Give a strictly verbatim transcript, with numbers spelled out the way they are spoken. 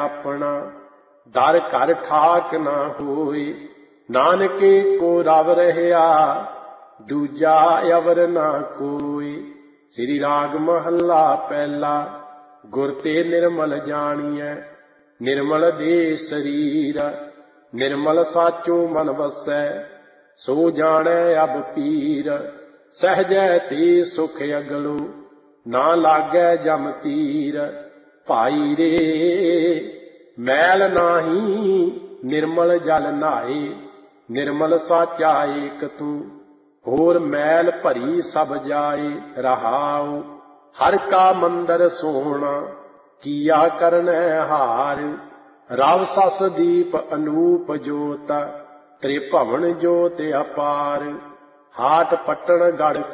ਆਪਣਾ, ਦਰ ਘਰ ਠਾਕ ਨਾ ਹੋਏ। ਨਾਨਕੇ ਕੋ ਰਵ ਰਹਿਆ, ਦੂਜਾ ਅਵਰ ਨਾ ਕੋਇ। ਸ੍ਰੀ ਰਾਗ ਮਹੱਲਾ ਪਹਿਲਾ। ਗੁਰ ਤੇ ਨਿਰਮਲ ਜਾਣੀਐ, ਨਿਰਮਲ ਦੇ ਸਰੀਰ। ਨਿਰਮਲ ਸਾਚੋ ਮਨ ਵਸੈ, ਸੋ ਜਾਣੈ ਅਬ ਪੀਰ। ਸਹਿਜੈ ਤੇ ਸੁਖ ਅਗਲੋ, ਨਾ ਲਾਗੈ ਜਮ ਤੀਰ। ਭਾਈ ਰੇ ਮੈਲ ਨਾਹੀ, ਨਿਰਮਲ ਜਲ ਨਹਾਏ। ਨਿਰਮਲ ਸਾਚਾ ਏਕ ਤੂੰ, ਹੋਰ ਮੈਲ ਭਰੀ ਸਭ ਜਾਏ। ਰਹਾਉ ਹਰ ਕਾ ਮੰਦਰ ਸੋਹਣਾ, ਕੀਆ ਕਰਨੈ ਹਾਰ। ਰਵ ਸਸ ਦੀਪ ਅਨੂਪ ਜੋਤ, ਤ੍ਰਿਭਵਨ ਜੋਤ ਅਪਾਰ। ਹਾਟ ਪਟਣ ਗੜ